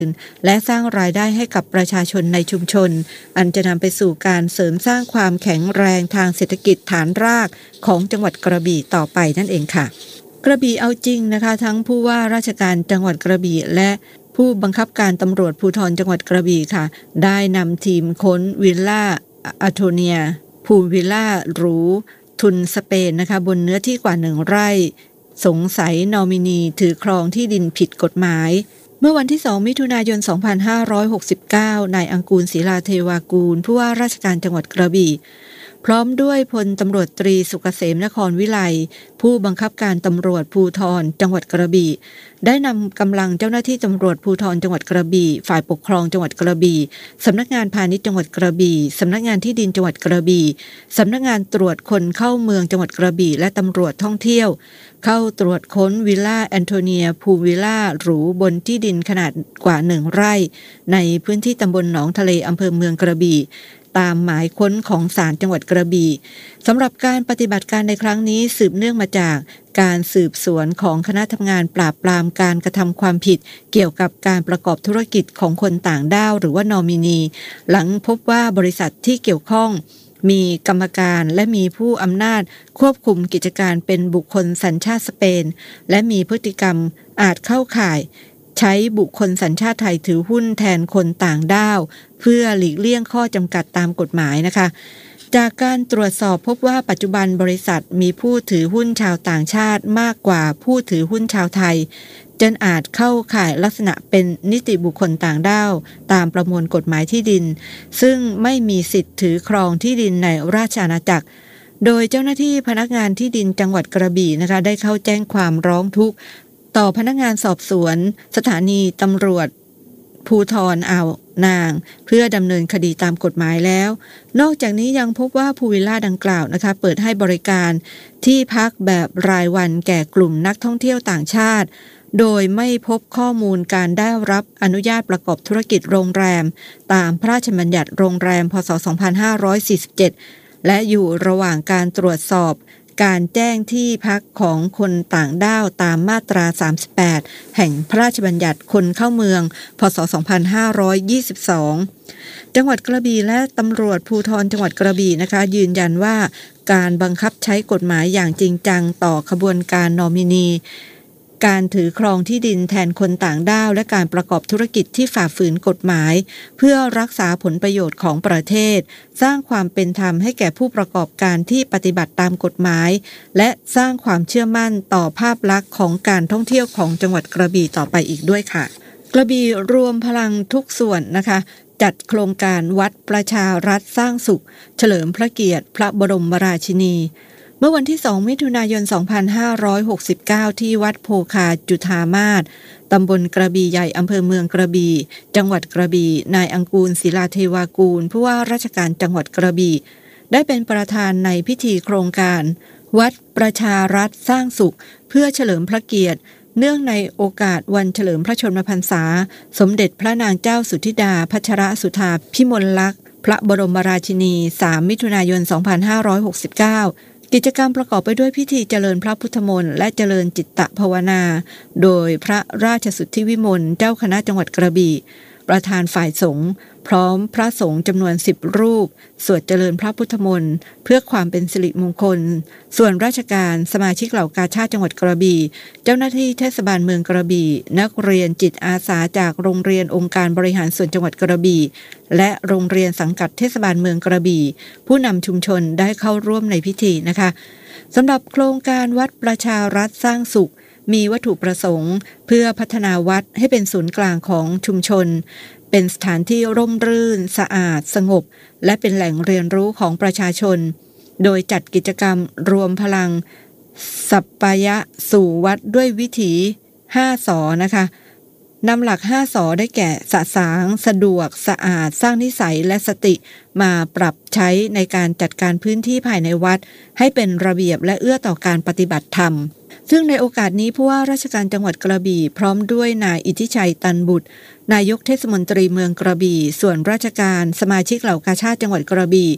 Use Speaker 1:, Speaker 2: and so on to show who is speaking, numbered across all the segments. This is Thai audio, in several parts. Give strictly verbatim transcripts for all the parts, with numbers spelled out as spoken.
Speaker 1: และสร้างรายได้ให้กับประชาชนในชุมชนอันจะนำไปสู่การเสริมสร้างความแข็งแรงทางเศรษฐกิจฐานรากของจังหวัดกระบี่ต่อไปนั่นเองค่ะกระบี่เอาจริงนะคะทั้งผู้ว่าราชการจังหวัดกระบี่และผู้บังคับการตำรวจภูธรจังหวัดกระบี่ค่ะได้นำทีมค้นวิลล่าอัโทเนียภูวิลล่าหรูทุนสเปนนะคะบนเนื้อที่กว่าหนึ่งไร่สงสัยนอมินีถือครองที่ดินผิดกฎหมายเมื่อวันที่สองมิถุนายนสองพันห้าร้อยหกสิบเก้านายอังกูลศิลาเทวากูลผู้ว่าราชการจังหวัดกระบี่พร้อมด้วยพลตำรวจตรีสุกเกษมนครวิไลผู้บังคับการตำรวจภูธรจังหวัดกระบี่ได้นำกำลังเจ้าหน้าที่ตำรวจภูธรจังหวัดกระบี่ฝ่ายปกครองจังหวัดกระบี่สำนักงานพาณิชย์จังหวัดกระบี่สำนักงานที่ดินจังหวัดกระบี่สำนักงานตรวจคนเข้าเมืองจังหวัดกระบี่และตำรวจท่องเที่ยวเข้าตรวจค้นวิลล่าแอนโทเนียภูวิลล่าหรูบนที่ดินขนาดกว่าหนึ่งไร่ในพื้นที่ตำบลหนองทะเลอำเภอเมืองกระบี่ตามหมายค้นของศาลจังหวัดกระบี่สำหรับการปฏิบัติการในครั้งนี้สืบเนื่องมาจากการสืบสวนของคณะทำงานปราบปรามการกระทำความผิดเกี่ยวกับการประกอบธุรกิจของคนต่างด้าวหรือว่านอมินีหลังพบว่าบริษัทที่เกี่ยวข้องมีกรรมการและมีผู้อำนาจควบคุมกิจการเป็นบุคคลสัญชาติสเปนและมีพฤติกรรมอาจเข้าข่ายใช้บุคคลสัญชาติไทยถือหุ้นแทนคนต่างด้าวเพื่อหลีกเลี่ยงข้อจำกัดตามกฎหมายนะคะจากการตรวจสอบพบว่าปัจจุบันบริษัทมีผู้ถือหุ้นชาวต่างชาติมากกว่าผู้ถือหุ้นชาวไทยจนอาจเข้าข่ายลักษณะเป็นนิติบุคคลต่างด้าวตามประมวลกฎหมายที่ดินซึ่งไม่มีสิทธิ์ถือครองที่ดินในราชอาณาจักรโดยเจ้าหน้าที่พนักงานที่ดินจังหวัดกระบี่นะคะได้เข้าแจ้งความร้องทุกข์ต่อพนักงานสอบสวนสถานีตำรวจภูธรอ่าวนางเพื่อดำเนินคดีตามกฎหมายแล้วนอกจากนี้ยังพบว่าภูวิลล่าดังกล่าวนะคะเปิดให้บริการที่พักแบบรายวันแก่กลุ่มนักท่องเที่ยวต่างชาติโดยไม่พบข้อมูลการได้รับอนุญาตประกอบธุรกิจโรงแรมตามพระราชบัญญัติโรงแรมพ.ศ. สองพันห้าร้อยสี่สิบเจ็ดและอยู่ระหว่างการตรวจสอบการแจ้งที่พักของคนต่างด้าวตามมาตราสามสิบแปดแห่งพระราชบัญญัติคนเข้าเมืองพ.ศ. สองพันห้าร้อยยี่สิบสองจังหวัดกระบี่และตำรวจภูธรจังหวัดกระบี่นะคะยืนยันว่าการบังคับใช้กฎหมายอย่างจริงจังต่อขบวนการนอมินีการถือครองที่ดินแทนคนต่างด้าวและการประกอบธุรกิจที่ฝ่าฝืนกฎหมายเพื่อรักษาผลประโยชน์ของประเทศสร้างความเป็นธรรมให้แก่ผู้ประกอบการที่ปฏิบัติตามกฎหมายและสร้างความเชื่อมั่นต่อภาพลักษณ์ของการท่องเที่ยวของจังหวัดกระบี่ต่อไปอีกด้วยค่ะกระบี่รวมพลังทุกส่วนนะคะจัดโครงการวัดประชารัฐสร้างสุขเฉลิมพระเกียรติพระบรมราชินีเมื่อวันที่สองมิถุนายนสองพันห้าร้อยหกสิบเก้าที่วัดโพคาจุฑามาศตำบลกระบี่ใหญ่อำเภอเมืองกระบี่จังหวัดกระบี่นายอังกูลศิลาเทวากูลผู้ว่าราชการจังหวัดกระบี่ได้เป็นประธานในพิธีโครงการวัดประชารัฐสร้างสุขเพื่อเฉลิมพระเกียรติเนื่องในโอกาสวันเฉลิมพระชนมพรรษาสมเด็จพระนางเจ้าสุธิดาพัชรสุธาพิมลลักษณ์พระบรมราชินีสามมิถุนายนสองพันห้าร้อยหกสิบเก้ากิจกรรมประกอบไปด้วยพิธีเจริญพระพุทธมนต์และเจริญจิตตภาวนาโดยพระราชสุทธิวิมลเจ้าคณะจังหวัดกระบี่ประธานฝ่ายสงฆ์พร้อมพระสงฆ์จำนวนสิบรูปสวดเจริญพระพุทธมนต์เพื่อความเป็นสิริมงคลส่วนราชการสมาชิกเหล่ากาชาดจังหวัดกระบี่เจ้าหน้าที่เทศบาลเมืองกระบี่นักเรียนจิตอาสาจากโรงเรียนองค์การบริหารส่วนจังหวัดกระบี่และโรงเรียนสังกัดเทศบาลเมืองกระบี่ผู้นำชุมชนได้เข้าร่วมในพิธีนะคะสำหรับโครงการวัดประชารัฐสร้างสุขมีวัตถุประสงค์เพื่อพัฒนาวัดให้เป็นศูนย์กลางของชุมชนเป็นสถานที่ร่มรื่นสะอาดสงบและเป็นแหล่งเรียนรู้ของประชาชนโดยจัดกิจกรรมรวมพลังสัปปายะสู่วัดด้วยวิถีห้าสอนะคะนำหลักห้าสอได้แก่สะสางสะดวกสะอาดสร้างนิสัยและสติมาปรับใช้ในการจัดการพื้นที่ภายในวัดให้เป็นระเบียบและเอื้อต่อการปฏิบัติธรรมซึ่งในโอกาสนี้ผู้ว่าราชการจังหวัดกระบี่พร้อมด้วยนายอิทธิชัยตันบุตรนายกเทศมนตรีเมืองกระบี่ส่วนราชการสมาชิกเหล่ากาชาดจังหวัดกระบี่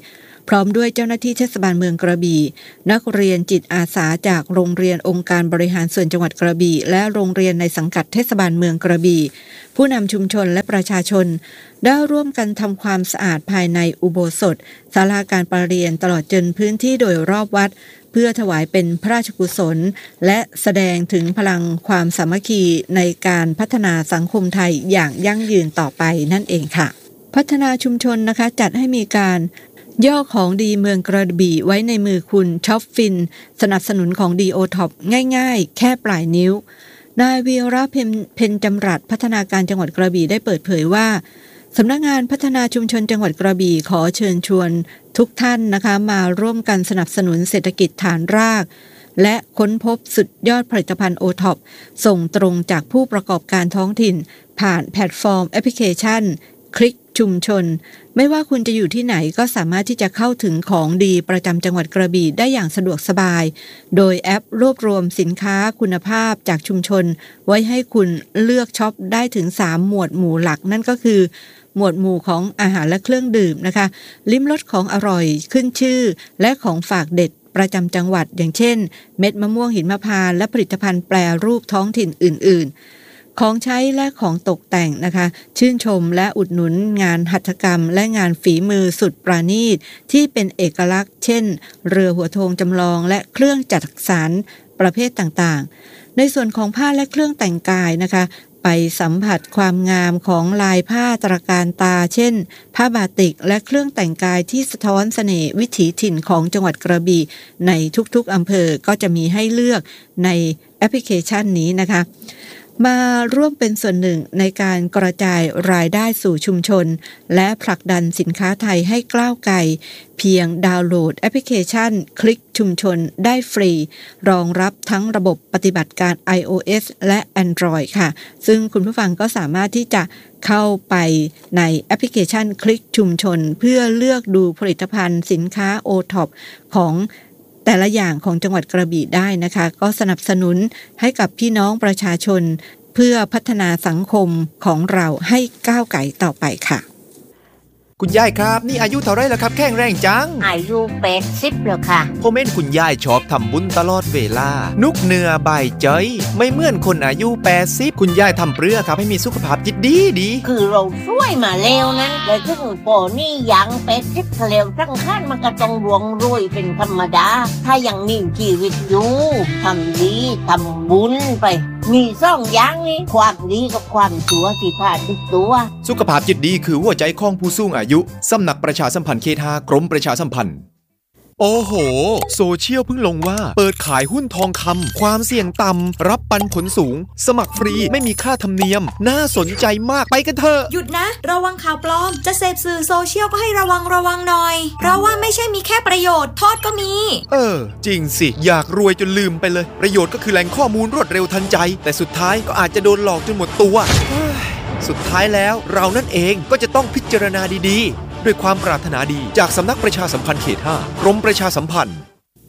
Speaker 1: พร้อมด้วยเจ้าหน้าที่เทศบาลเมืองกระบี่นักเรียนจิตอาสาจากโรงเรียนองค์การบริหารส่วนจังหวัดกระบี่และโรงเรียนในสังกัดเทศบาลเมืองกระบี่ผู้นำชุมชนและประชาชนได้ร่วมกันทำความสะอาดภายในอุโบสถศาลาการประเรียนตลอดจนพื้นที่โดยรอบวัดเพื่อถวายเป็นพระราชกุศลและแสดงถึงพลังความสามัคคีในการพัฒนาสังคมไทยอย่างยั่งยืนต่อไปนั่นเองค่ะพัฒนาชุมชนนะคะจัดให้มีการย่อของดีเมืองกระบี่ไว้ในมือคุณช็อปฟินสนับสนุนของดีโอท็อปง่ายๆแค่ปลายนิ้วนายวีระเพ็ญเพ็ญจำรัดพัฒนาการจังหวัดกระบี่ได้เปิดเผยว่าสำนักงานพัฒนาชุมชนจังหวัดกระบี่ขอเชิญชวนทุกท่านนะคะมาร่วมกันสนับสนุนเศรษฐกิจฐานรากและค้นพบสุดยอดผลิตภัณฑ์โอท็อปส่งตรงจากผู้ประกอบการท้องถิ่นผ่านแพลตฟอร์มแอปพลิเคชันคลิกชุมชนไม่ว่าคุณจะอยู่ที่ไหนก็สามารถที่จะเข้าถึงของดีประจำจังหวัดกระบี่ได้อย่างสะดวกสบายโดยแอปรวบรวมสินค้าคุณภาพจากชุมชนไว้ให้คุณเลือกช็อปได้ถึงสามหมวดหมู่หลักนั่นก็คือหมวดหมู่ของอาหารและเครื่องดื่มนะคะลิ้มรสของอร่อยขึ้นชื่อและของฝากเด็ดประจำจังหวัดอย่างเช่นเม็ดมะม่วงหิมพานต์และผลิตภัณฑ์แปรรูปท้องถิ่นอื่นๆของใช้และของตกแต่งนะคะชื่นชมและอุดหนุนงานหัตถกรรมและงานฝีมือสุดประณีตที่เป็นเอกลักษณ์เช่นเรือหัวโทงจำลองและเครื่องจักสานประเภทต่างๆในส่วนของผ้าและเครื่องแต่งกายนะคะไปสัมผัสความงามของลายผ้าตระการตาเช่นผ้าบาติกและเครื่องแต่งกายที่สะท้อนเสน่ห์วิถีถิ่นของจังหวัดกระบี่ในทุกๆอำเภอก็จะมีให้เลือกในแอปพลิเคชันนี้นะคะมาร่วมเป็นส่วนหนึ่งในการกระจายรายได้สู่ชุมชนและผลักดันสินค้าไทยให้ก้าวไกลเพียงดาวน์โหลดแอปพลิเคชันคลิกชุมชนได้ฟรีรองรับทั้งระบบปฏิบัติการ iOS และ Android ค่ะซึ่งคุณผู้ฟังก็สามารถที่จะเข้าไปในแอปพลิเคชันคลิกชุมชนเพื่อเลือกดูผลิตภัณฑ์สินค้า โอ ท็อป ของแต่ละอย่างของจังหวัดกระบี่ได้นะคะก็สนับสนุนให้กับพี่น้องประชาชนเพื่อพัฒนาสังคมของเราให้ก้าวไกลต่อไปค่ะ
Speaker 2: คุณยายครับนี่อายุเท่าไรแล้วครับแข็งแรงจัง
Speaker 3: อายุแปดสิบแล้วค่ะ
Speaker 2: ผมเห็นคุณยายชอบทำบุญตลอดเวลานุกเนื้อใบใจไม่เหมือนคนอายุแปดสิบคุณยายทำเพื่อครับให้มีสุขภาพจิตดีดี
Speaker 3: คือเราช่วยมาแล้วนะแต่ถึงป่อนี่ยังแปดสิบแล้วทั้งขั้นมันก็ต้องรวงรวยเป็นธรรมดาถ้ายังมีชีวิตอยู่ทำดีทำบุญไปมีสองอย่างนี้ความดีกับความชั่วที่ผ่านทุกตัว
Speaker 2: สุขภาพจิตดีคือหัวใจของผู้สูงอายุสำนักประชาสัมพันธ์เขตห้ากรมประชาสัมพันธ์โอ้โหโซเชียลเพิ่งลงว่าเปิดขายหุ้นทองคำความเสี่ยงต่ำรับปันผลสูงสมัครฟรีไม่มีค่าธรรมเนียมน่าสนใจมากไปกันเถอะ
Speaker 4: หยุดนะระวังข่าวปลอมจะเสพสื่อโซเชียลก็ให้ระวังระวังหน่อยเพราะว่าไม่ใช่มีแค่ประโยชน์โทษก็มี
Speaker 2: เออจริงสิอยากรวยจนลืมไปเลยประโยชน์ก็คือแหล่งข้อมูลรวดเร็วทันใจแต่สุดท้ายก็อาจจะโดนหลอกจนหมดตัวสุดท้ายแล้วเรานั่นเองก็จะต้องพิจารณาดีๆด้วยความปรารถนาดีจากสำนักประชาสัมพันธ์เขตห้ากรมประชาสัมพันธ์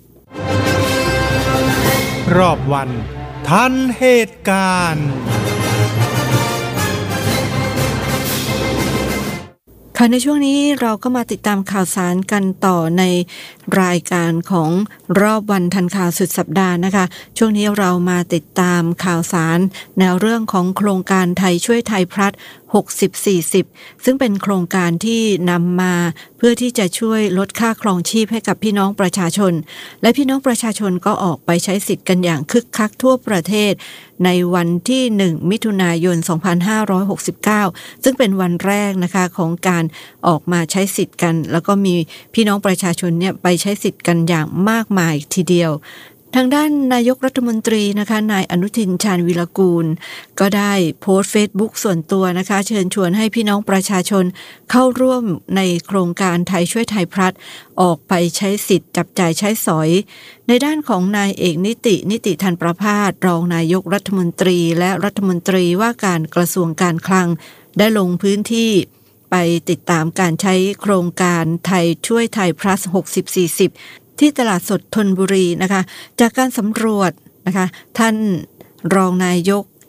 Speaker 5: รอบวันทันเหตุการณ์
Speaker 1: ค่ะในช่วงนี้เราก็มาติดตามข่าวสารกันต่อในรายการของรอบวันทันข่าวสุดสัปดาห์นะคะช่วงนี้เรามาติดตามข่าวสารแนวเรื่องของโครงการไทยช่วยไทยพลัดหกสิบ สี่สิบซึ่งเป็นโครงการที่นำมาเพื่อที่จะช่วยลดค่าครองชีพให้กับพี่น้องประชาชนและพี่น้องประชาชนก็ออกไปใช้สิทธิ์กันอย่างคึกคักทั่วประเทศในวันที่หนึ่งมิถุนายนสองพันห้าร้อยหกสิบเก้าซึ่งเป็นวันแรกนะคะของการออกมาใช้สิทธิ์กันแล้วก็มีพี่น้องประชาชนเนี่ยไปใช้สิทธิ์กันอย่างมากมายทีเดียวทางด้านนายกรัฐมนตรีนะคะนายอนุทินชาญวิรากูลก็ได้โพสต์ Facebook ส่วนตัวนะคะเชิญชวนให้พี่น้องประชาชนเข้าร่วมในโครงการไทยช่วยไทยพลัดออกไปใช้สิทธิ์จับจ่ายใช้สอยในด้านของนายเอกนิตินิติธันประภาสรองนายกรัฐมนตรีและรัฐมนตรีว่าการกระทรวงการคลังได้ลงพื้นที่ไปติดตามการใช้โครงการไทยช่วยไทย plus หกสิบ สี่สิบที่ตลาดสดธนบุรีนะคะจากการสำรวจนะคะท่านรองนายก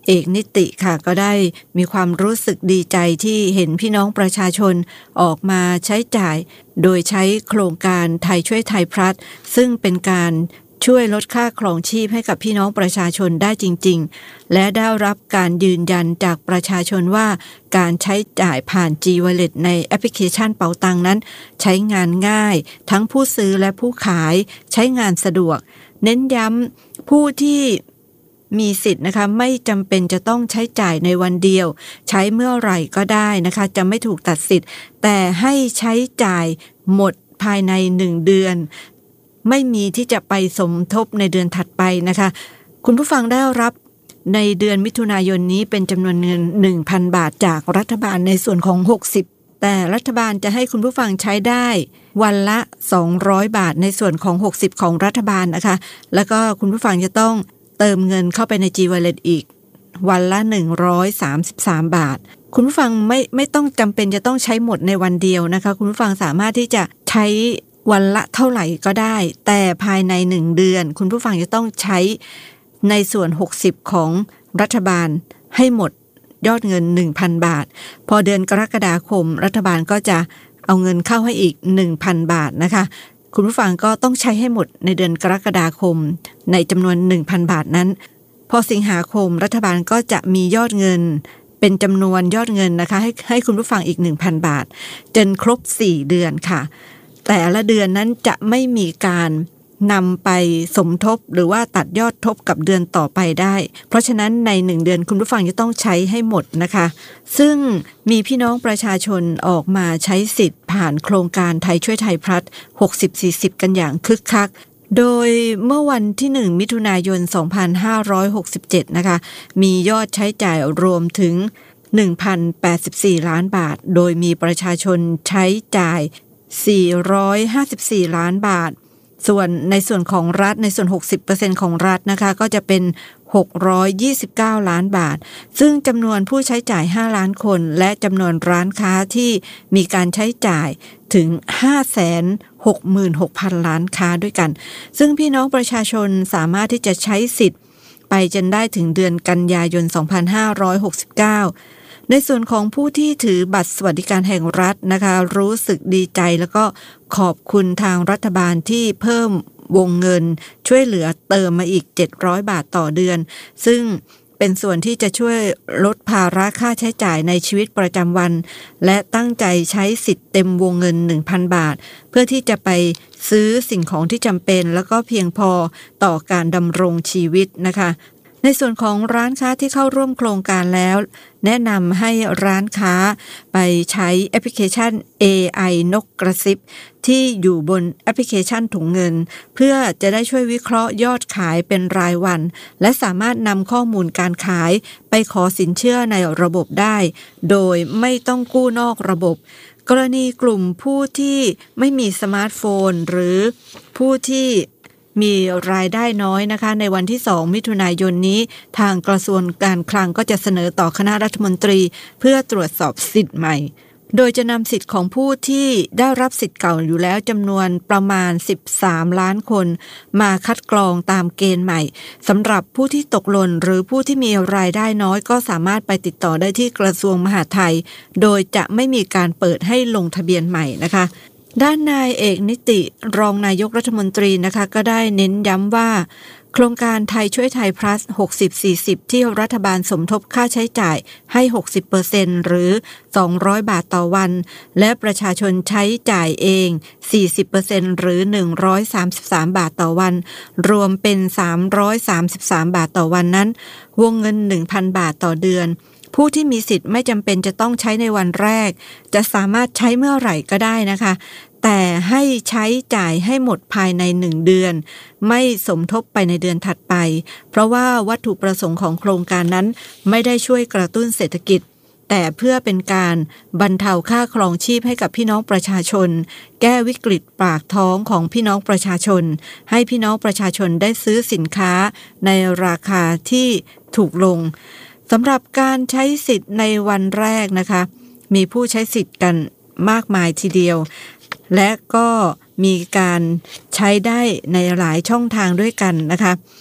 Speaker 1: เอกนิติค่ะก็ได้มีความรู้สึกดีใจที่เห็นพี่น้องประชาชนออกมาใช้จ่ายโดยใช้โครงการไทยช่วยไทยพลัสซึ่งเป็นการช่วยลดค่าครองชีพให้กับพี่น้องประชาชนได้จริงๆและได้รับการยืนยันจากประชาชนว่าการใช้จ่ายผ่าน G-Wallet ในแอปพลิเคชันเป๋าตังนั้นใช้งานง่ายทั้งผู้ซื้อและผู้ขายใช้งานสะดวกเน้นย้ำผู้ที่มีสิทธิ์นะคะไม่จำเป็นจะต้องใช้จ่ายในวันเดียวใช้เมื่อไหร่ก็ได้นะคะจะไม่ถูกตัดสิทธิ์แต่ให้ใช้จ่ายหมดภายในหนึ่งเดือนไม่มีที่จะไปสมทบในเดือนถัดไปนะคะคุณผู้ฟังได้รับในเดือนมิถุนายนนี้เป็นจำนวนเงิน หนึ่งพัน บาทจากรัฐบาลในส่วนของหกสิบแต่รัฐบาลจะให้คุณผู้ฟังใช้ได้วันละสองร้อยบาทในส่วนของหกสิบของรัฐบาลนะคะแล้วก็คุณผู้ฟังจะต้องเติมเงินเข้าไปใน G-Wallet อีกวันละหนึ่งร้อยสามสิบสามบาทคุณผู้ฟังไม่ไม่ต้องจำเป็นจะต้องใช้หมดในวันเดียวนะคะคุณผู้ฟังสามารถที่จะใช้วันละเท่าไหร่ก็ได้แต่ภายในหนึ่งเดือนคุณผู้ฟังจะต้องใช้ในส่วนหกสิบของรัฐบาลให้หมดยอดเงิน หนึ่งพัน บาทพอเดือนกรกฎาคมรัฐบาลก็จะเอาเงินเข้าให้อีก หนึ่งพัน บาทนะคะคุณผู้ฟังก็ต้องใช้ให้หมดในเดือนกรกฎาคมในจำนวน หนึ่งพัน บาทนั้นพอสิงหาคมรัฐบาลก็จะมียอดเงินเป็นจำนวนยอดเงินนะคะให้ให้คุณผู้ฟังอีก หนึ่งพัน บาทจนครบสี่เดือนค่ะแต่ละเดือนนั้นจะไม่มีการนำไปสมทบหรือว่าตัดยอดทบกับเดือนต่อไปได้เพราะฉะนั้นในหนึ่งเดือนคุณผู้ฟังจะต้องใช้ให้หมดนะคะซึ่งมีพี่น้องประชาชนออกมาใช้สิทธิ์ผ่านโครงการไทยช่วยไทยพลัส หกสิบ สี่สิบ กันอย่างคึกคักโดยเมื่อวันที่หนึ่งมิถุนายนสองพันห้าร้อยหกสิบเจ็ดนะคะมียอดใช้จ่ายรวมถึง หนึ่งพันแปดสิบสี่ ล้านบาทโดยมีประชาชนใช้จ่ายสี่ร้อยห้าสิบสี่ล้านบาทส่วนในส่วนของรัฐในส่วน หกสิบเปอร์เซ็นต์ ของรัฐนะคะก็จะเป็นหกร้อยยี่สิบเก้าล้านบาทซึ่งจำนวนผู้ใช้จ่ายห้าล้านคนและจำนวนร้านค้าที่มีการใช้จ่ายถึง ห้าแสนหกหมื่นหกพัน ล้านค้าด้วยกันซึ่งพี่น้องประชาชนสามารถที่จะใช้สิทธิ์ไปจนได้ถึงเดือนกันยายนสองพันห้าร้อยหกสิบเก้าในส่วนของผู้ที่ถือบัตรสวัสดิการแห่งรัฐนะคะรู้สึกดีใจแล้วก็ขอบคุณทางรัฐบาลที่เพิ่มวงเงินช่วยเหลือเติมมาอีกเจ็ดร้อยบาทต่อเดือนซึ่งเป็นส่วนที่จะช่วยลดภาระค่าใช้จ่ายในชีวิตประจำวันและตั้งใจใช้สิทธิ์เต็มวงเงิน หนึ่งพัน บาทเพื่อที่จะไปซื้อสิ่งของที่จำเป็นแล้วก็เพียงพอต่อการดำรงชีวิตนะคะในส่วนของร้านค้าที่เข้าร่วมโครงการแล้วแนะนำให้ร้านค้าไปใช้แอปพลิเคชัน เอ ไอ นกกระซิบที่อยู่บนแอปพลิเคชันถุงเงินเพื่อจะได้ช่วยวิเคราะห์ยอดขายเป็นรายวันและสามารถนำข้อมูลการขายไปขอสินเชื่อในระบบได้โดยไม่ต้องกู้นอกระบบกรณีกลุ่มผู้ที่ไม่มีสมาร์ทโฟนหรือผู้ที่มีรายได้น้อยนะคะในวันที่สองมิถุนายนนี้ทางกระทรวงการคลังก็จะเสนอต่อคณะรัฐมนตรีเพื่อตรวจสอบสิทธิ์ใหม่โดยจะนำสิทธิ์ของผู้ที่ได้รับสิทธิ์เก่าอยู่แล้วจำนวนประมาณสิบสามล้านคนมาคัดกรองตามเกณฑ์ใหม่สำหรับผู้ที่ตกหล่นหรือผู้ที่มีรายได้น้อยก็สามารถไปติดต่อได้ที่กระทรวงมหาดไทยโดยจะไม่มีการเปิดให้ลงทะเบียนใหม่นะคะด้านนายเอกนิติรองนายกรัฐมนตรีนะคะก็ได้เน้นย้ำว่าโครงการไทยช่วยไทย plus หกสิบ สี่สิบ ที่รัฐบาลสมทบค่าใช้จ่ายให้ หกสิบเปอร์เซ็นต์ หรือสองร้อยบาทต่อวันและประชาชนใช้จ่ายเอง สี่สิบเปอร์เซ็นต์ หรือหนึ่งร้อยสามสิบสามบาทต่อวันรวมเป็นสามร้อยสามสิบสามบาทต่อวันนั้นวงเงิน หนึ่งพัน บาทต่อเดือนผู้ที่มีสิทธิ์ไม่จำเป็นจะต้องใช้ในวันแรกจะสามารถใช้เมื่อไหร่ก็ได้นะคะแต่ให้ใช้จ่ายให้หมดภายในหนึ่งเดือนไม่สมทบไปในเดือนถัดไปเพราะว่าวัตถุประสงค์ของโครงการนั้นไม่ได้ช่วยกระตุ้นเศรษฐกิจแต่เพื่อเป็นการบรรเทาค่าครองชีพให้กับพี่น้องประชาชนแก้วิกฤตปากท้องของพี่น้องประชาชนให้พี่น้องประชาชนได้ซื้อสินค้าในราคาที่ถูกลงสำหรับการใช้สิทธิ์ในวันแรกนะคะมีผู้ใช้สิทธิ์กันมากมายทีเดียวและก็มีการใช้ได้ในหลายช่องทางด้วยกันนะคะ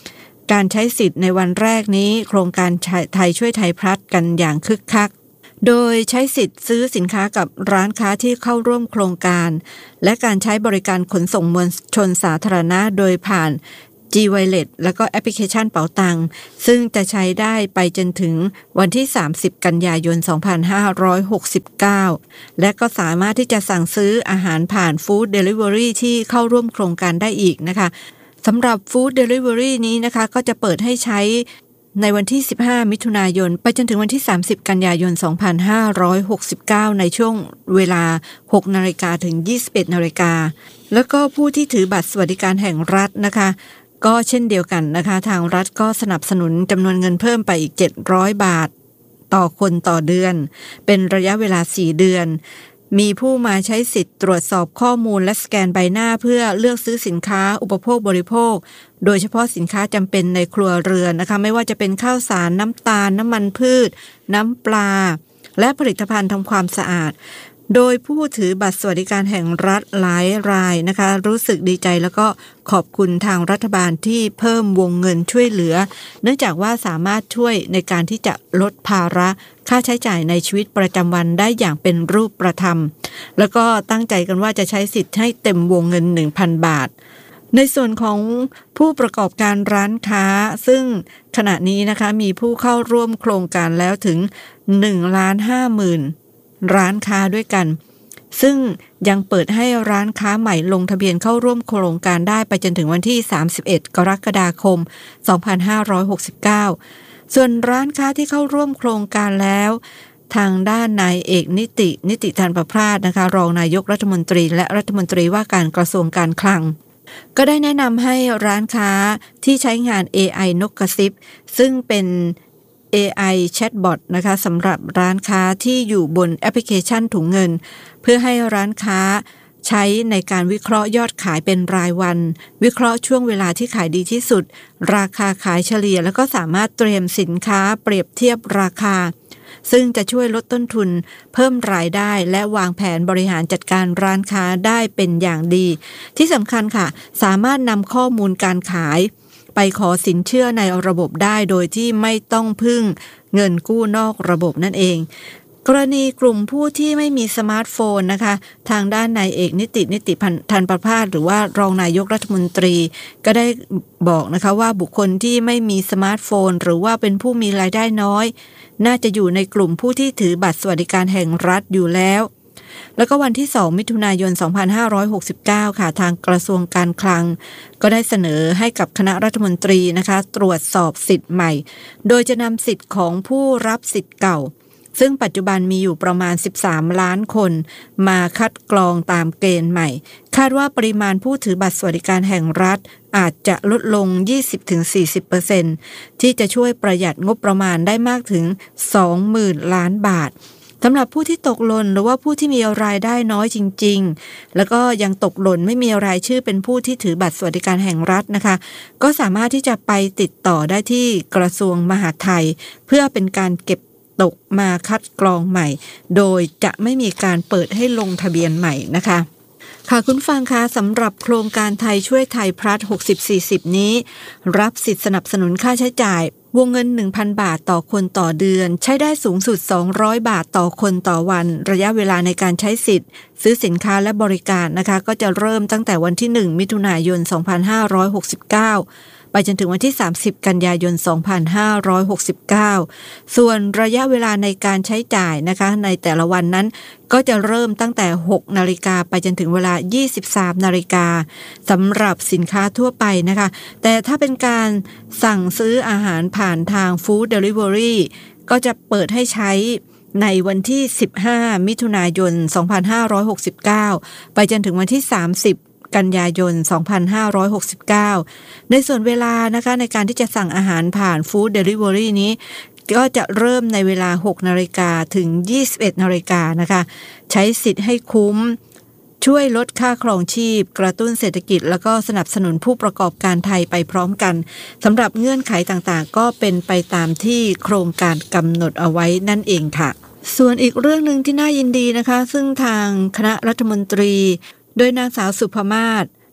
Speaker 1: การใช้สิทธิ์ในวันแรกนี้โครงการไทยช่วยไทยพลัสกันอย่างคึกคักโดยใช้สิทธิ์ซื้อสินค้ากับร้านค้าที่เข้าร่วมโครงการและการใช้บริการขนส่งมวลชนสาธารณะโดยผ่าน G-Wallet แล้วก็แอปพลิเคชันเป๋าตังซึ่งจะใช้ได้ไปจนถึงวันที่สามสิบกันยายนสองพันห้าร้อยหกสิบเก้าและก็สามารถที่จะสั่งซื้ออาหารผ่านฟู้ดเดลิเวอรี่ที่เข้าร่วมโครงการได้อีกนะคะสำหรับฟู้ดเดลิเวอรี่นี้นะคะก็จะเปิดให้ใช้ในวันที่สิบห้ามิถุนายนไปจนถึงวันที่สามสิบกันยายนสองพันห้าร้อยหกสิบเก้าในช่วงเวลา หกนาฬิกา ถึง ยี่สิบเอ็ดนาฬิกาแล้วก็ผู้ที่ถือบัตรสวัสดิการแห่งรัฐนะคะก็เช่นเดียวกันนะคะทางรัฐก็สนับสนุนจำนวนเงินเพิ่มไปอีกเจ็ดร้อยบาทต่อคนต่อเดือนเป็นระยะเวลาสี่เดือนมีผู้มาใช้สิทธิ์ตรวจสอบข้อมูลและสแกนใบหน้าเพื่อเลือกซื้อสินค้าอุปโภคบริโภคโดยเฉพาะสินค้าจำเป็นในครัวเรือนนะคะไม่ว่าจะเป็นข้าวสารน้ำตาลน้ำมันพืชน้ำปลาและผลิตภัณฑ์ทำความสะอาดโดยผู้ถือบัตรสวัสดิการแห่งรัฐหลายรายนะคะรู้สึกดีใจแล้วก็ขอบคุณทางรัฐบาลที่เพิ่มวงเงินช่วยเหลือเนื่องจากว่าสามารถช่วยในการที่จะลดภาระค่าใช้จ่ายในชีวิตประจำวันได้อย่างเป็นรูปธรรมแล้วก็ตั้งใจกันว่าจะใช้สิทธิ์ให้เต็มวงเงิน หนึ่งพัน บาทในส่วนของผู้ประกอบการร้านค้าซึ่งขณะนี้นะคะมีผู้เข้าร่วมโครงการแล้วถึง หนึ่งล้านห้าหมื่นร้านค้าด้วยกันซึ่งยังเปิดให้ร้านค้าใหม่ลงทะเบียนเข้าร่วมโครงการได้ไปจนถึงวันที่สามสิบเอ็ดกรกฎาคมสองพันห้าร้อยหกสิบเก้าส่วนร้านค้าที่เข้าร่วมโครงการแล้วทางด้านนายเอกนิตินิติธานประภาสนะคะรองนายกรัฐมนตรีและรัฐมนตรีว่าการกระทรวงการคลังก็ได้แนะนำให้ร้านค้าที่ใช้งาน เอ ไอ นกกระซิบซึ่งเป็นเอ ไอ Chatbot นะคะสำหรับร้านค้าที่อยู่บนแอปพลิเคชันถุงเงินเพื่อให้ร้านค้าใช้ในการวิเคราะห์ยอดขายเป็นรายวันวิเคราะห์ช่วงเวลาที่ขายดีที่สุดราคาขายเฉลี่ยแล้วก็สามารถเตรียมสินค้าเปรียบเทียบราคาซึ่งจะช่วยลดต้นทุนเพิ่มรายได้และวางแผนบริหารจัดการร้านค้าได้เป็นอย่างดีที่สำคัญค่ะสามารถนำข้อมูลการขายไปขอสินเชื่อในระบบได้โดยที่ไม่ต้องพึ่งเงินกู้นอกระบบนั่นเองกรณีกลุ่มผู้ที่ไม่มีสมาร์ทโฟนนะคะทางด้านนายเอกนิตินิติธานประภาสหรือว่ารองนายกรัฐมนตรีก็ได้บอกนะคะว่าบุคคลที่ไม่มีสมาร์ทโฟนหรือว่าเป็นผู้มีรายได้น้อยน่าจะอยู่ในกลุ่มผู้ที่ถือบัตรสวัสดิการแห่งรัฐอยู่แล้วแล้วก็วันที่สองมิถุนายนสองพันห้าร้อยหกสิบเก้าค่ะทางกระทรวงการคลังก็ได้เสนอให้กับคณะรัฐมนตรีนะคะตรวจสอบสิทธิ์ใหม่โดยจะนำสิทธิ์ของผู้รับสิทธิ์เก่าซึ่งปัจจุบันมีอยู่ประมาณสิบสามล้านคนมาคัดกรองตามเกณฑ์ใหม่คาดว่าปริมาณผู้ถือบัตรสวัสดิการแห่งรัฐอาจจะลดลง ยี่สิบถึงสี่สิบเปอร์เซ็นต์ ที่จะช่วยประหยัดงบประมาณได้มากถึง สองหมื่น ล้านบาทสำหรับผู้ที่ตกหล่นหรือว่าผู้ที่มีรายได้น้อยจริงๆแล้วก็ยังตกหล่นไม่มีรายชื่อเป็นผู้ที่ถือบัตรสวัสดิการแห่งรัฐนะคะก็สามารถที่จะไปติดต่อได้ที่กระทรวงมหาดไทยเพื่อเป็นการเก็บตกมาคัดกรองใหม่โดยจะไม่มีการเปิดให้ลงทะเบียนใหม่นะคะค่ะคุณฟังคะสำหรับโครงการไทยช่วยไทยพลัสหกสิบ สี่สิบนี้รับสิทธิสนับสนุนค่าใช้จ่ายวงเงิน หนึ่งพัน บาทต่อคนต่อเดือนใช้ได้สูงสุดสองร้อยบาทต่อคนต่อวันระยะเวลาในการใช้สิทธิ์ซื้อสินค้าและบริการนะคะก็จะเริ่มตั้งแต่วันที่หนึ่งมิถุนายนสองพันห้าร้อยหกสิบเก้าไปจนถึงวันที่สามสิบกันยายนสองพันห้าร้อยหกสิบเก้าส่วนระยะเวลาในการใช้จ่ายนะคะในแต่ละวันนั้นก็จะเริ่มตั้งแต่หกนาฬิกาไปจนถึงเวลายี่สิบสามนาฬิกาสำหรับสินค้าทั่วไปนะคะแต่ถ้าเป็นการสั่งซื้ออาหารผ่านทางฟู้ดเดลิเวอรี่ก็จะเปิดให้ใช้ในวันที่สิบห้ามิถุนายนสองพันห้าร้อยหกสิบเก้าไปจนถึงวันที่สามสิบกันยายนสองพันห้าร้อยหกสิบเก้าในส่วนเวลานะคะในการที่จะสั่งอาหารผ่านฟู้ดเดลิเวอรี่นี้ก็จะเริ่มในเวลาหกนาฬิกาถึงยี่สิบเอ็ดนาฬิกานะคะใช้สิทธิ์ให้คุ้มช่วยลดค่าครองชีพกระตุ้นเศรษฐกิจแล้วก็สนับสนุนผู้ประกอบการไทยไปพร้อมกันสำหรับเงื่อนไขต่างๆก็เป็นไปตามที่โครงการกำหนดเอาไว้นั่นเองค่ะส่วนอีกเรื่องนึงที่น่ายินดีนะคะซึ่งทางคณะรัฐมนตรีโดยนางสาวสุภมาศ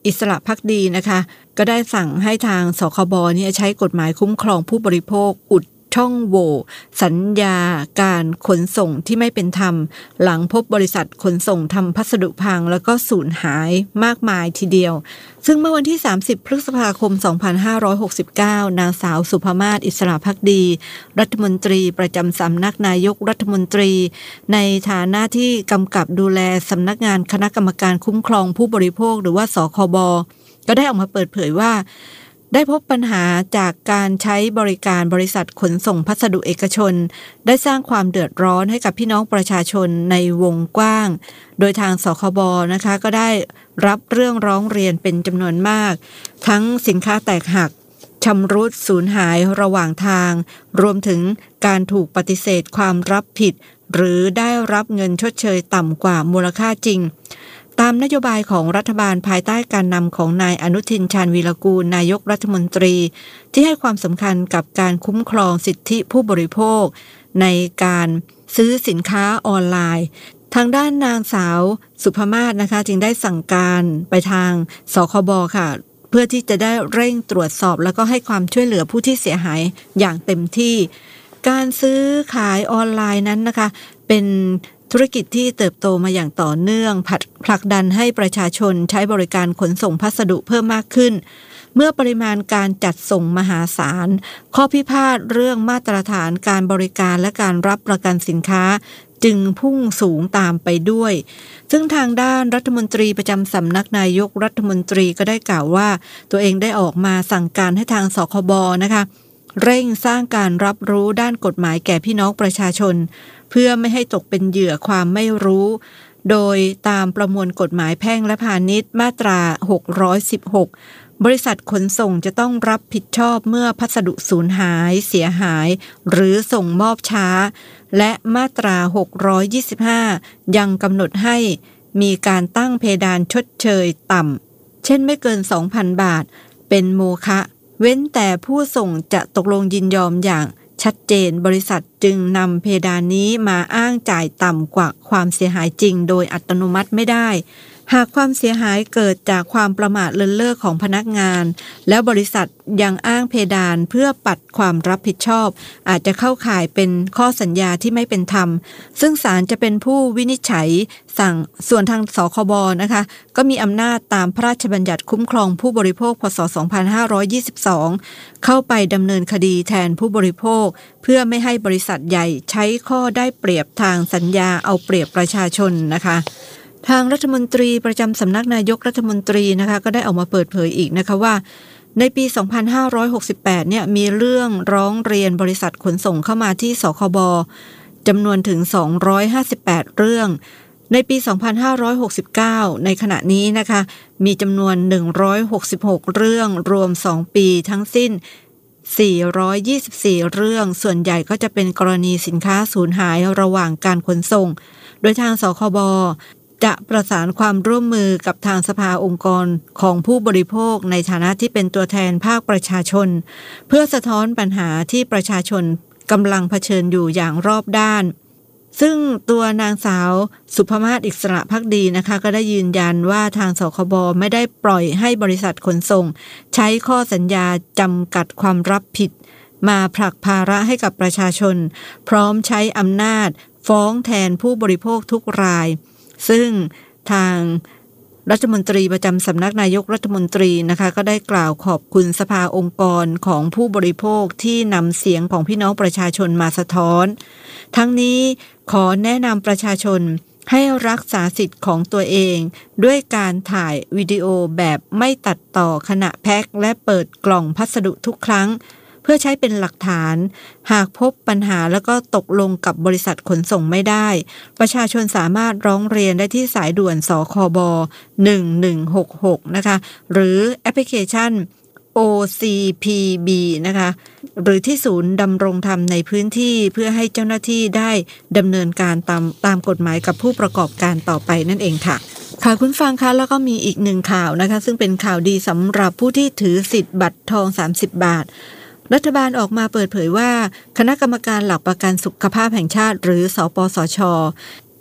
Speaker 1: อิสระภักดีนะคะก็ได้สั่งให้ทางสคบเนี่ยใช้กฎหมายคุ้มครองผู้บริโภคอุดช่องโหว่สัญญาการขนส่งที่ไม่เป็นธรรมหลังพบบริษัทขนส่งทำพัสดุพังแล้วก็สูญหายมากมายทีเดียวซึ่งเมื่อวันที่สามสิบพฤษภาคมสองพันห้าร้อยหกสิบเก้านางสาวสุภมาศอิสระภักดีรัฐมนตรีประจำสำนักนายกรัฐมนตรีในฐานะที่กำกับดูแลสำนักงานคณะกรรมการคุ้มครองผู้บริโภคหรือว่าสคบก็ได้ออกมาเปิดเผยว่าได้พบปัญหาจากการใช้บริการบริษัทขนส่งพัสดุเอกชนได้สร้างความเดือดร้อนให้กับพี่น้องประชาชนในวงกว้างโดยทางสคบนะคะก็ได้รับเรื่องร้องเรียนเป็นจำนวนมากทั้งสินค้าแตกหักชำรุดสูญหายระหว่างทางรวมถึงการถูกปฏิเสธความรับผิดหรือได้รับเงินชดเชยต่ำกว่ามูลค่าจริงตามนโยบายของรัฐบาลภายใต้การนำของนายอนุทินชาญวีรกูลนายกรัฐมนตรีที่ให้ความสำคัญกับการคุ้มครองสิทธิผู้บริโภคในการซื้อสินค้าออนไลน์ทางด้านนางสาวสุภมาศนะคะจึงได้สั่งการไปทางสคบค่ะเพื่อที่จะได้เร่งตรวจสอบแล้วก็ให้ความช่วยเหลือผู้ที่เสียหายอย่างเต็มที่การซื้อขายออนไลน์นั้นนะคะเป็นธุรกิจที่เติบโตมาอย่างต่อเนื่องผลักดันให้ประชาชนใช้บริการขนส่งพัสดุเพิ่มมากขึ้นเมื่อปริมาณการจัดส่งมหาศาลข้อพิพาทเรื่องมาตรฐานการบริการและการรับประกันสินค้าจึงพุ่งสูงตามไปด้วยซึ่งทางด้านรัฐมนตรีประจำสำนักนายกรัฐมนตรีก็ได้กล่าวว่าตัวเองได้ออกมาสั่งการให้ทางสคบนะคะเร่งสร้างการรับรู้ด้านกฎหมายแก่พี่น้องประชาชนเพื่อไม่ให้ตกเป็นเหยื่อความไม่รู้โดยตามประมวลกฎหมายแพ่งและพาณิชย์มาตราหกร้อยสิบหกบริษัทขนส่งจะต้องรับผิดชอบเมื่อพัสดุสูญหายเสียหายหรือส่งมอบช้าและมาตราหกร้อยยี่สิบห้ายังกำหนดให้มีการตั้งเพดานชดเชยต่ำเช่นไม่เกิน สองพัน บาทเป็นโมฆะเว้นแต่ผู้ส่งจะตกลงยินยอมอย่างชัดเจนบริษัทจึงนำเพดานนี้มาอ้างจ่ายต่ำกว่าความเสียหายจริงโดยอัตโนมัติไม่ได้หากความเสียหายเกิดจากความประมาทเลินเล่อของพนักงานแล้วบริษัทยังอ้างเพดานเพื่อปัดความรับผิดชอบอาจจะเข้าข่ายเป็นข้อสัญญาที่ไม่เป็นธรรมซึ่งศาลจะเป็นผู้วินิจฉัยสั่งส่วนทางสคบนะคะก็มีอำนาจตามพระราชบัญญัติคุ้มครองผู้บริโภคพ.ศ. สองพันห้าร้อยยี่สิบสองเข้าไปดำเนินคดีแทนผู้บริโภคเพื่อไม่ให้บริษัทใหญ่ใช้ข้อได้เปรียบทางสัญญาเอาเปรียบประชาชนนะคะทางรัฐมนตรีประจำสำนักนายกรัฐมนตรีนะคะก็ได้ออกมาเปิดเผยอีกนะคะว่าในปีสองพันห้าร้อยหกสิบแปดเนี่ยมีเรื่องร้องเรียนบริษัทขนส่งเข้ามาที่สคบจำนวนถึงสองร้อยห้าสิบแปดเรื่องในปีสองพันห้าร้อยหกสิบเก้าในขณะนี้นะคะมีจำนวนหนึ่งร้อยหกสิบหกเรื่องรวมสองปีทั้งสิ้นสี่ร้อยยี่สิบสี่เรื่องส่วนใหญ่ก็จะเป็นกรณีสินค้าสูญหายระหว่างการขนส่งโดยทางสคบจะประสานความร่วมมือกับทางสภาองค์กรของผู้บริโภคในฐานะที่เป็นตัวแทนภาคประชาชนเพื่อสะท้อนปัญหาที่ประชาชนกำลังเผชิญอยู่อย่างรอบด้านซึ่งตัวนางสาวสุภมาศอิสระภักดีนะคะก็ได้ยืนยันว่าทางสคบไม่ได้ปล่อยให้บริษัทขนส่งใช้ข้อสัญญาจำกัดความรับผิดมาผลักภาระให้กับประชาชนพร้อมใช้อำนาจฟ้องแทนผู้บริโภคทุกรายซึ่งทางรัฐมนตรีประจำสำนักนายกรัฐมนตรีนะคะก็ได้กล่าวขอบคุณสภาองค์กรของผู้บริโภคที่นำเสียงของพี่น้องประชาชนมาสะท้อนทั้งนี้ขอแนะนำประชาชนให้รักษาสิทธิ์ของตัวเองด้วยการถ่ายวิดีโอแบบไม่ตัดต่อขณะแพ็คและเปิดกล่องพัสดุทุกครั้งเพื่อใช้เป็นหลักฐานหากพบปัญหาแล้วก็ตกลงกับบริษัทขนส่งไม่ได้ประชาชนสามารถร้องเรียนได้ที่สายด่วนสคบหนึ่งหนึ่งหกหกนะคะหรือแอปพลิเคชัน โอ ซี พี บี นะคะหรือที่ศูนย์ดำรงธรรมในพื้นที่เพื่อให้เจ้าหน้าที่ได้ดำเนินการตามตามกฎหมายกับผู้ประกอบการต่อไปนั่นเองค่ะค่ะคุณฟังคะแล้วก็มีอีกหนึ่งข่าวนะคะซึ่งเป็นข่าวดีสำหรับผู้ที่ถือสิทธิ์บัตรทองสามสิบบาทรัฐบาลออกมาเปิดเผยว่าคณะกรรมการหลักประกันสุขภาพแห่งชาติหรือสปสช.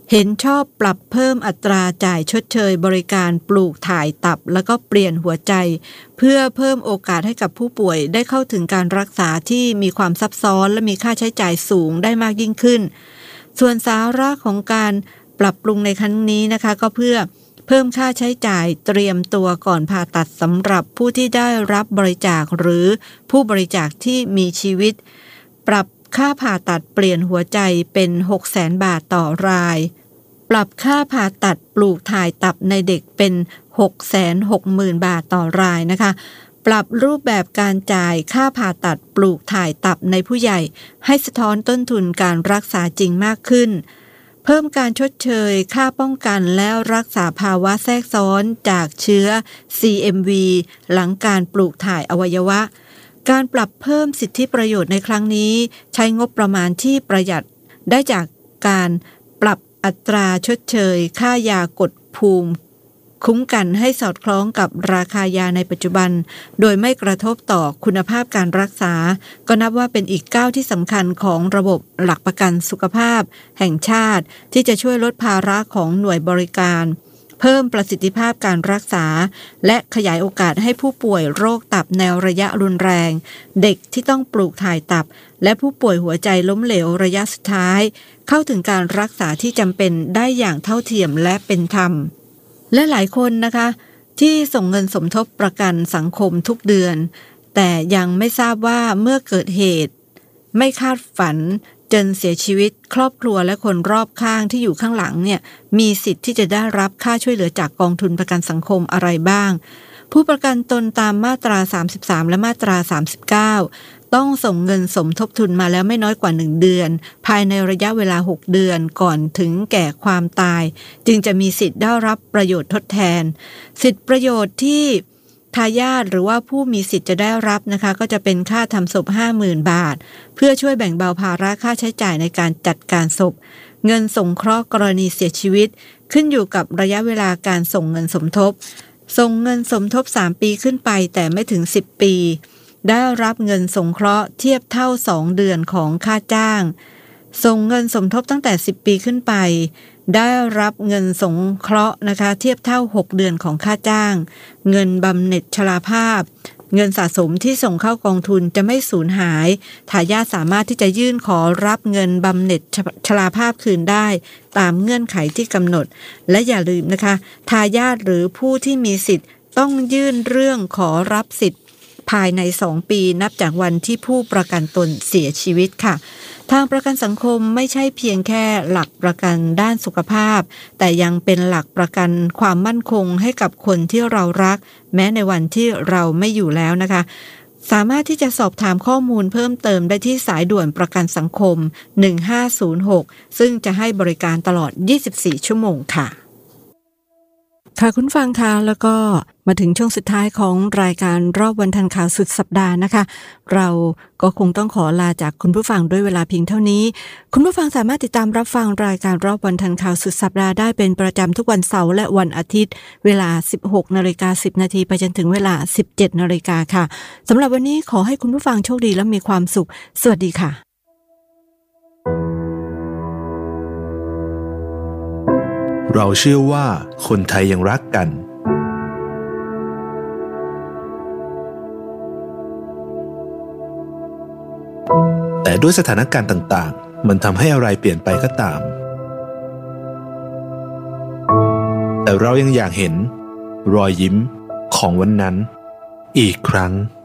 Speaker 1: เห็นชอบปรับเพิ่มอัตราจ่ายชดเชยบริการปลูกถ่ายตับแล้วก็เปลี่ยนหัวใจเพื่อเพิ่มโอกาสให้กับผู้ป่วยได้เข้าถึงการรักษาที่มีความซับซ้อนและมีค่าใช้จ่ายสูงได้มากยิ่งขึ้นส่วนสาระของการปรับปรุงในครั้งนี้นะคะก็เพื่อเพิ่มค่าใช้จ่ายเตรียมตัวก่อนผ่าตัดสำหรับผู้ที่ได้รับบริจาคหรือผู้บริจาคที่มีชีวิตปรับค่าผ่าตัดเปลี่ยนหัวใจเป็น หกแสน บาทต่อรายปรับค่าผ่าตัดปลูกถ่ายตับในเด็กเป็น หกแสนหกหมื่น บาทต่อรายนะคะปรับรูปแบบการจ่ายค่าผ่าตัดปลูกถ่ายตับในผู้ใหญ่ให้สะท้อนต้นทุนการรักษาจริงมากขึ้นเพิ่มการชดเชยค่าป้องกันและรักษาภาวะแทรกซ้อนจากเชื้อ ซี เอ็ม วี หลังการปลูกถ่ายอวัยวะการปรับเพิ่มสิทธิประโยชน์ในครั้งนี้ใช้งบประมาณที่ประหยัดได้จากการปรับอัตราชดเชยค่ายากดภูมิคุ้มกันให้สอดคล้องกับราคายาในปัจจุบันโดยไม่กระทบต่อคุณภาพการรักษาก็นับว่าเป็นอีกก้าวที่สำคัญของระบบหลักประกันสุขภาพแห่งชาติที่จะช่วยลดภาระของหน่วยบริการเพิ่มประสิทธิภาพการรักษาและขยายโอกาสให้ผู้ป่วยโรคตับแนวระยะรุนแรงเด็กที่ต้องปลูกถ่ายตับและผู้ป่วยหัวใจล้มเหลวระยะสุดท้ายเข้าถึงการรักษาที่จำเป็นได้อย่างเท่าเทียมและเป็นธรรมและหลายคนนะคะที่ส่งเงินสมทบประกันสังคมทุกเดือนแต่ยังไม่ทราบว่าเมื่อเกิดเหตุไม่คาดฝันจนเสียชีวิตครอบครัวและคนรอบข้างที่อยู่ข้างหลังเนี่ยมีสิทธิ์ที่จะได้รับค่าช่วยเหลือจากกองทุนประกันสังคมอะไรบ้างผู้ประกันตนตามมาตราสามสิบสามและมาตราสามสิบเก้าต้องส่งเงินสมทบทุนมาแล้วไม่น้อยกว่าหนึ่งเดือนภายในระยะเวลาหกเดือนก่อนถึงแก่ความตายจึงจะมีสิทธิ์ได้รับประโยชน์ทดแทนสิทธิประโยชน์ที่ทายาทหรือว่าผู้มีสิทธิ์จะได้รับนะคะก็จะเป็นค่าทำศพ ห้าหมื่น บาทเพื่อช่วยแบ่งเบาภาระค่าใช้จ่ายในการจัดการศพเงินสงเคราะห์กรณีเสียชีวิตขึ้นอยู่กับระยะเวลาการส่งเงินสมทบส่งเงินสมทบสามปีขึ้นไปแต่ไม่ถึงสิบปีได้รับเงินสงเคราะห์เทียบเท่าสองเดือนของค่าจ้างส่งเงินสมทบตั้งแต่สิบปีขึ้นไปได้รับเงินสงเคราะห์นะคะเทียบเท่าหกเดือนของค่าจ้างเงินบำเหน็จชราภาพเงินสะสมที่ส่งเข้ากองทุนจะไม่สูญหายทายาทสามารถที่จะยื่นขอรับเงินบำเหน็จชราภาพคืนได้ตามเงื่อนไขที่กำหนดและอย่าลืมนะคะทายาทหรือผู้ที่มีสิทธิ์ต้องยื่นเรื่องขอรับสิทธิ์ภายในสองปีนับจากวันที่ผู้ประกันตนเสียชีวิตค่ะทางประกันสังคมไม่ใช่เพียงแค่หลักประกันด้านสุขภาพแต่ยังเป็นหลักประกันความมั่นคงให้กับคนที่เรารักแม้ในวันที่เราไม่อยู่แล้วนะคะสามารถที่จะสอบถามข้อมูลเพิ่มเติมได้ที่สายด่วนประกันสังคมหนึ่งห้าศูนย์หกซึ่งจะให้บริการตลอดยี่สิบสี่ชั่วโมงค่ะค่ะคุณฟังค่ะแล้วก็มาถึงช่วงสุดท้ายของรายการรอบวันทันข่าวสุดสัปดาห์นะคะเราก็คงต้องขอลาจากคุณผู้ฟังด้วยเวลาเพียงเท่านี้คุณผู้ฟังสามารถติดตามรับฟังรายการรอบวันทันข่าวสุดสัปดาห์ได้เป็นประจำทุกวันเสาร์และวันอาทิตย์เวลา สิบหกนาฬิกาสิบนาทีไปจนถึงเวลา สิบเจ็ดนาฬิกาค่ะสำหรับวันนี้ขอให้คุณผู้ฟังโชคดีและมีความสุขสวัสดีค่ะ
Speaker 6: เราเชื่อว่าคนไทยยังรักกันแต่ด้วยสถานการณ์ต่างๆมันทำให้อะไรเปลี่ยนไปก็ตามแต่เรายังอยากเห็นรอยยิ้มของวันนั้นอีกครั้ง